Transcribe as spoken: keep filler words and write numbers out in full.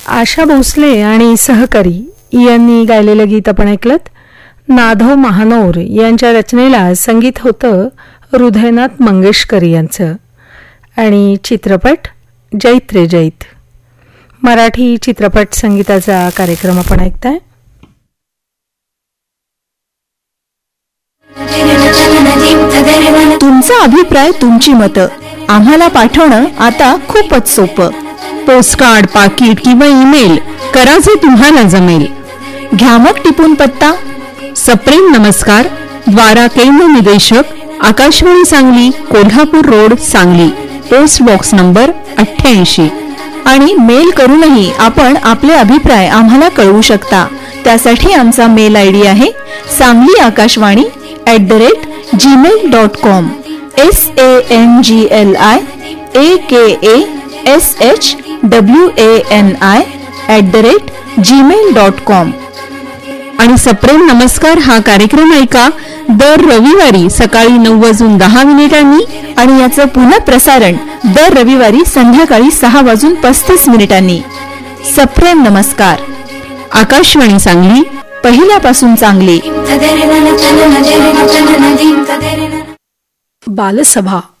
आशा भोसले आणि सहकारी यांनी गायलेलं गीत आपण ऐकलं. नाधव महानोर यांच्या रचनेला संगीत होतं हृदयनाथ मंगेशकर यांचं आणि चित्रपट जैत रे जैत. मराठी चित्रपट संगीताचा कार्यक्रम आपण ऐकताय. तुमचा अभिप्राय, तुमची मतं आम्हाला पाठवणं आता खूपच सोपं. पोस्टकार्ड, पाकिट किंवा ईमेल करा जे तुम्हाला जमेल. घ्या मग टिपून पत्ता. सप्रेम नमस्कार, द्वारा केंद्र निदेशक, Akashvani Sangli, Kolhapur road, Sangli, post box number अठ्ठ्याऐंशी. आणि मेल करूनही आपण आपले अभिप्राय आम्हाला कळवू शकता. त्यासाठी आमचा मेल आय डी आहे Sangli Akashvani at the rate Gmail dot com. S A N G L I A K A S H W A N I at the rate Gmail dot com. आणि सप्रेम नमस्कार हा कार्यक्रम ऐका दर रविवारी सकाळी नऊ वाजून दहा मिनिटांनी आणि याचं पुन्हा प्रसारण दर रविवारी संध्याकाळी सहा वाजून पस्तीस मिनिटांनी. सप्रेम नमस्कार, आकाशवाणी सांगली, पहिल्यापासून चांगली. बालसभा